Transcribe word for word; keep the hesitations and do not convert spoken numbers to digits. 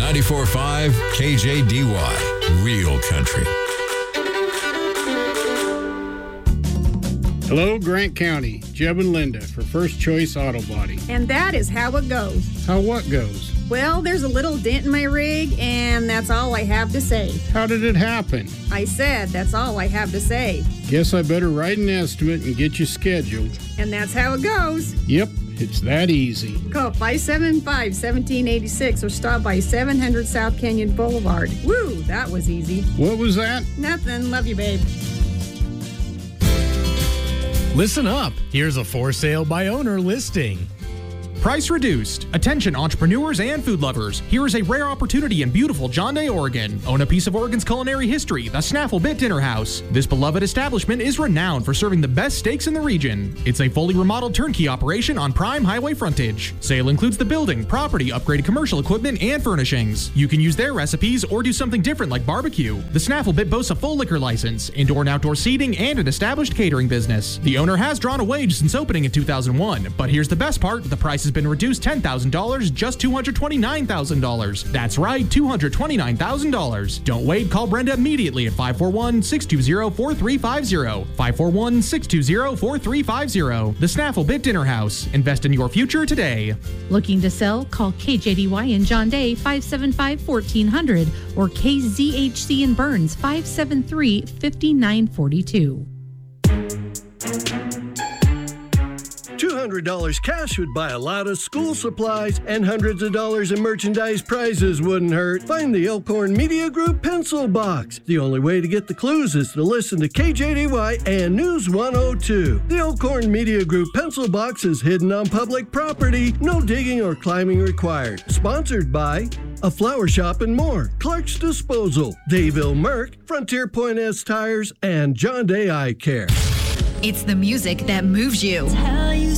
ninety-four point five K J D Y, Real Country. Hello, Grant County. Jeb and Linda for First Choice Auto Body. And that is how it goes. How what goes? Well, there's a little dent in my rig, and that's all I have to say. How did it happen? I said that's all I have to say. Guess I better write an estimate and get you scheduled. And that's how it goes. Yep, it's that easy. Call five seven five, one seven eight six or stop by seven hundred South Canyon Boulevard. Woo, that was easy. What was that? Nothing. Love you, babe. Listen up. Here's a for sale by owner listing. Price reduced. Attention entrepreneurs and food lovers. Here is a rare opportunity in beautiful John Day, Oregon. Own a piece of Oregon's culinary history, the Snaffle Bit Dinner House. This beloved establishment is renowned for serving the best steaks in the region. It's a fully remodeled turnkey operation on prime highway frontage. Sale includes the building, property, upgraded commercial equipment, and furnishings. You can use their recipes or do something different like barbecue. The Snaffle Bit boasts a full liquor license, indoor and outdoor seating, and an established catering business. The owner has drawn a wage since opening in two thousand one, but here's the best part, the price has been reduced ten thousand dollars, just two hundred twenty-nine thousand dollars. That's right, two hundred twenty-nine thousand dollars. Don't wait, call Brenda immediately at five four one, six two zero, four three five zero. five four one, six two zero, four three five zero. The Snaffle Bit Dinner House. Invest in your future today. Looking to sell? Call K J D Y in John Day, five seven five, one four zero zero or K Z H C in Burns, five seven three, five nine four two. two hundred dollars cash would buy a lot of school supplies, and hundreds of dollars in merchandise prizes wouldn't hurt. Find the Elkhorn Media Group Pencil Box. The only way to get the clues is to listen to K J D Y and News one oh two. The Elkhorn Media Group Pencil Box is hidden on public property. No digging or climbing required. Sponsored by A Flower Shop and More, Clark's Disposal, Dayville Merck, Frontier Point S Tires, and John Day Eye Care. It's the music that moves you. Tell you